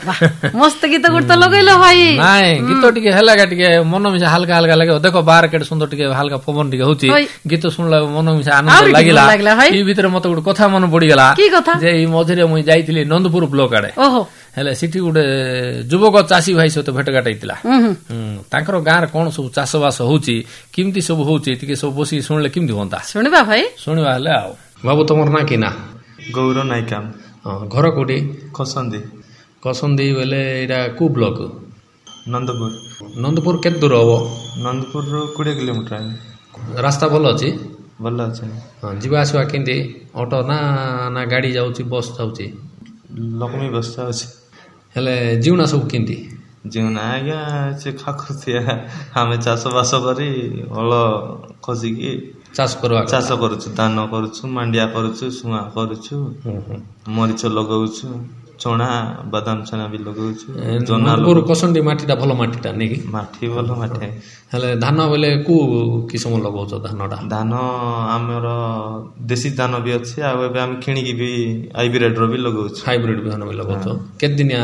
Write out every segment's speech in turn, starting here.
मस्त गीत गुट लगेलो भाई नाଇଁ ଗୀତ ଟିକେ ହେଲାକା ଟିକେ ମନ ମିଶା ହାଲକା ହାଲକା ଲାଗେ ଦେଖ ବାହାର କେତେ ସୁନ୍ଦର ଟିକେ ହାଲକା ପବନ ଟିକେ ହଉଛି ଗୀତ ଶୁଣିଲା ମନ ମିଶା ଆନନ୍ଦ ଲାଗିଲା ଏଇ ଭିତରେ ମତେ ଗୋଟେ କଥା ମନେ ପଡିଗଲା ଯେ ଏଇ ମଝିରେ ମୁଁ ଯାଇଥିଲି ନନ୍ଦପୁର ବ୍ଲକ ଆଡେ ହେଲେ ସେଠି ଗୋଟେ ଯୁବକ ଚାଷୀ ଭାଇ ସହିତ ଭେଟଘାଟ ହେଇଥିଲା ତାଙ୍କର ଗାଁରେ କଣ ସବୁ ଚାଷ ବାସ ହଉଛି କେମିତି ସବୁ ହଉଛି ଟିକେ ସବୁ ବସିକି ଶୁଣିଲେ କେମିତି ହୁଅନ୍ତା ଶୁଣିବା ଭାଇ ଶୁଣିବା ହେଲେ ଆଉ ବାବୁ ତମର ନା କି ନା ଗୌର ନାୟିକା ଘର କୋଉଠି କସନ୍ଦି ବେଲେ ଏଇଟା କୋଉ ବ୍ଲକ ନନ୍ଦପୁର କେତେ ଦୂର ହବ ନନ୍ଦପୁରରୁ 20 କିଲୋମିଟର ରାସ୍ତା ଭଲ ଅଛି ଯିବା ଆସିବା କେମିତି ଅଟୋ ନା ଗାଡି ଯାଉଛି ବସ୍ ଯାଉଛି ଲକ୍ଷ୍ମୀ ବସ୍ ଯାଉଛି ହେଲେ ଜିଉନା ସବୁ କେମିତି ଜିଉନା ଆଜ୍ଞା ସେ ଖାଖୁଥିଆ ଆମେ ଚାଷ ବାସ କରି ହଳ ଖସିକି ଚାଷ କରୁଛୁ ଧାନ କରୁଛୁ ମାଣ୍ଡିଆ କରୁଛୁ ସୁଆ କରୁଛୁ ମରିଚ ଲଗାଉଛୁ ଚଣା ବାଦାମ ଚଣା ବି ଲଗାଉଛୁ କସଣ୍ଡି ମାଟିଟା ଭଲ ମାଟିଟା ନାଇଁ ମାଟି ଭଲ ମାଟି ହେଲେ ଧାନ ବେଲେ କୋଉ କିସମ ଲଗାଉଛ ଧାନ ଆମର ଦେଶୀ ଧାନ ବି ଅଛି ଆଉ ଏବେ ଆମେ କିଣିକି ବି ହାଇବ୍ରିଡ ର ବି ଲଗାଉଛୁ ହାଇବ୍ରିଡ ଧାନ ବି ଲଗାଉଛ କେତେ ଦିନିଆ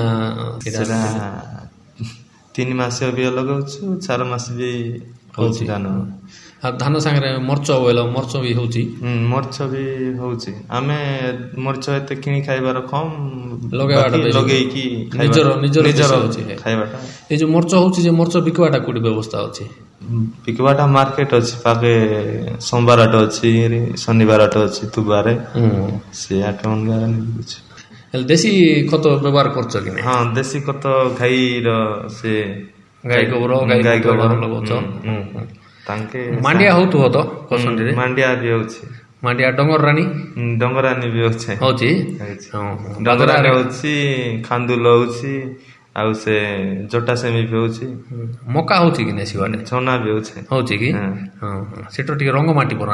3 ମାସ ବି ଲଗାଉଛୁ 4 ମାସ ବି ହଉଛି ଧାନ ସାଙ୍ଗରେ ମର୍ଚ ବି ହଉଛି ମର୍ଚ ବି ହଉଛି ଆମେ ମର୍ଚ ଏତେ କିଣି ଖାଇବାର କମ ଲଗେଇକି ନିଜର ଖାଇବାଟା ଏଇ ଯୋଉ ମର୍ଚ ହଉଛି ଯେ ମର୍ଚ ବିକିବାଟା କୋଉଠି ବ୍ୟବସ୍ଥା ଅଛି ବିକିବାଟା ମାର୍କେଟ ଅଛି ପାଖେ ସୋମବାର ହାଟ ଅଛି ଶନିବାର ହାଟ ଅଛି ତୁବାରେ ସେ ହାଟ ଅନୁସାରେ ବିକୁଛି ହେଲେ ଦେଶୀ ଖତ ବ୍ୟବହାର କରୁଛ କି ନାହିଁ ହଁ ଦେଶୀ ଖତ ଗାଈର ସେ ଗାଈ ଗୋବର ଲଗାଉଛ ତାଙ୍କେ ମାଣ୍ଡିଆ ହଉଥିବ ତ କସଣ୍ଡିରେ ମାଣ୍ଡିଆ ବି ହଉଛି ମାଣ୍ଡିଆ ଡଙ୍ଗରାନୀ ବି ହଉଛି ଡଙ୍ଗରାନୀ ହଉଛି ଖାନ୍ଦୁଲ ହଉଛି ଆଉ ସେ ଜଟା ସେମି ବି ହଉଛି ମକା ହଉଛି କି ନାଇଁ ସିଆଡେ ଛନା ବି ହଉଛି କି ସେଟା ଟିକେ ରଙ୍ଗ ମାଟି